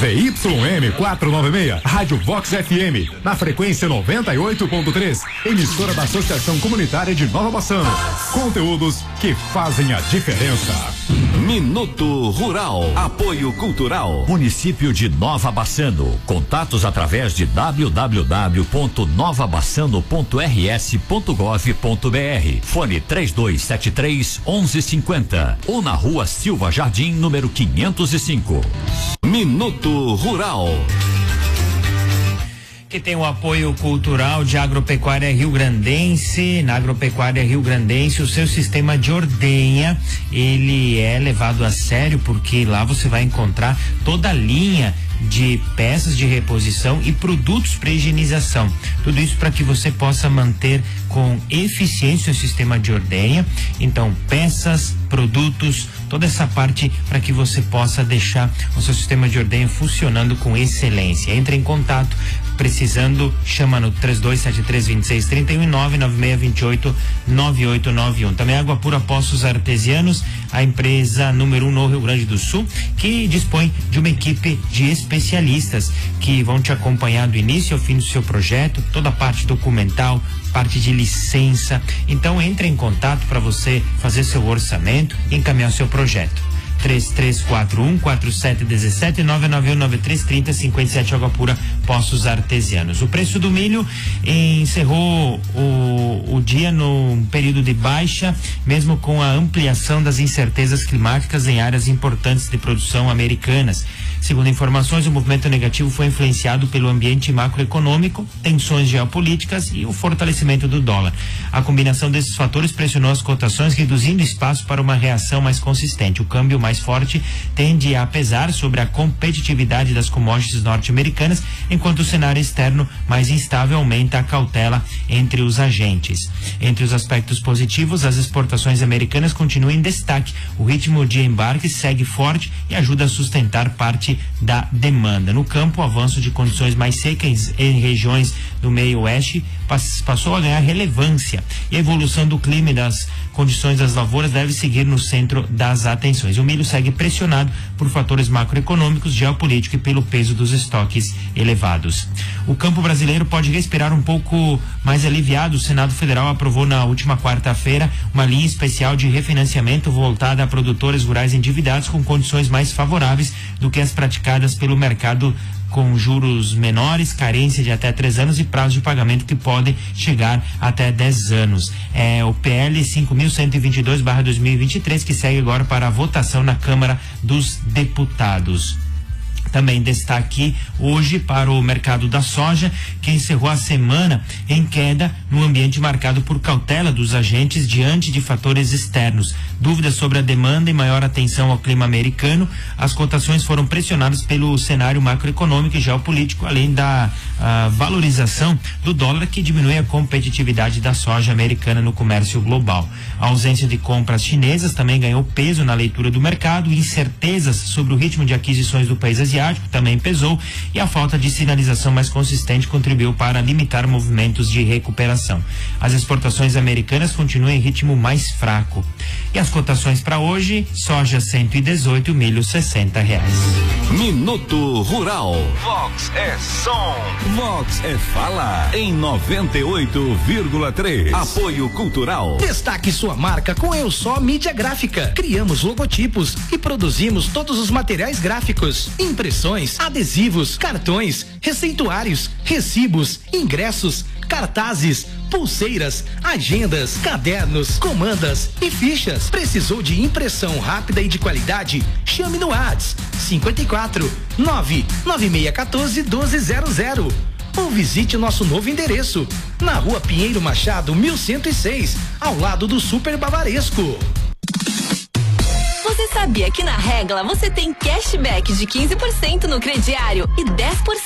ZYM 496, Rádio Vox FM, na frequência 98.3, emissora da Associação Comunitária de Nova Bassano. Conteúdos que fazem a diferença. Minuto Rural, apoio cultural, município de Nova Bassano. Contatos através de www.novabassano.rs.gov.br. Fone 3273-1150 ou na Rua Silva Jardim, número 505. Minuto Rural. Que tem o apoio cultural de Agropecuária Rio Grandense. Na Agropecuária Rio Grandense, o seu sistema de ordenha, ele é levado a sério, porque lá você vai encontrar toda a linha de peças de reposição e produtos para higienização. Tudo isso para que você possa manter com eficiência o sistema de ordenha. Então, peças, produtos, toda essa parte para que você possa deixar o seu sistema de ordenha funcionando com excelência. Entre em contato, precisando, chama no 3273-2631 e 99628-9891. Também Água Pura Poços Artesianos, a empresa número 1 no Rio Grande do Sul, que dispõe de uma equipe de especialistas que vão te acompanhar do início ao fim do seu projeto, toda a parte documental, parte de licença. Então entre em contato para você fazer seu orçamento e encaminhar seu projeto. 3341-4717 991-9330-57 Água Pura Poços Artesianos. O preço do milho encerrou o dia no período de baixa, mesmo com a ampliação das incertezas climáticas em áreas importantes de produção americanas. Segundo informações, o movimento negativo foi influenciado pelo ambiente macroeconômico, tensões geopolíticas e o fortalecimento do dólar. A combinação desses fatores pressionou as cotações, reduzindo espaço para uma reação mais consistente. O câmbio mais forte tende a pesar sobre a competitividade das commodities norte-americanas, enquanto o cenário externo mais instável aumenta a cautela entre os agentes. Entre os aspectos positivos, as exportações americanas continuam em destaque. O ritmo de embarque segue forte e ajuda a sustentar parte da demanda. No campo, o avanço de condições mais secas em regiões do meio oeste passou a ganhar relevância, e a evolução do clima e das condições das lavouras deve seguir no centro das atenções. O milho segue pressionado por fatores macroeconômicos, geopolíticos e pelo peso dos estoques elevados. O campo brasileiro pode respirar um pouco mais aliviado. O Senado Federal aprovou na última quarta-feira uma linha especial de refinanciamento voltada a produtores rurais endividados com condições mais favoráveis do que as praticadas pelo mercado, com juros menores, carência de até 3 anos e prazo de pagamento que podem chegar até 10 anos. É o PL 5.122/2023, que segue agora para a votação na Câmara dos Deputados. Também destaque hoje para o mercado da soja, que encerrou a semana em queda no ambiente marcado por cautela dos agentes diante de fatores externos. Dúvidas sobre a demanda e maior atenção ao clima americano. As cotações foram pressionadas pelo cenário macroeconômico e geopolítico, além da valorização do dólar, que diminui a competitividade da soja americana no comércio global. A ausência de compras chinesas também ganhou peso na leitura do mercado. Incertezas sobre o ritmo de aquisições do país asiático também pesou, e a falta de sinalização mais consistente contribuiu para limitar movimentos de recuperação. As exportações americanas continuam em ritmo mais fraco. E as cotações para hoje: soja 118, o milho R$60. Minuto Rural. Vox é som. Vox é fala. Em 98,3. Apoio cultural. Destaque sua marca com Eu Só Mídia Gráfica. Criamos logotipos e produzimos todos os materiais gráficos: impressões, adesivos, cartões, receituários, recibos, ingressos, cartazes, pulseiras, agendas, cadernos, comandas e fichas. Precisou de impressão rápida e de qualidade? Chame no WhatsApp 54 99614 1200 ou visite o nosso novo endereço na Rua Pinheiro Machado 1106, ao lado do Super Bavaresco. Você sabia que na Regla você tem cashback de 15% no crediário e 10%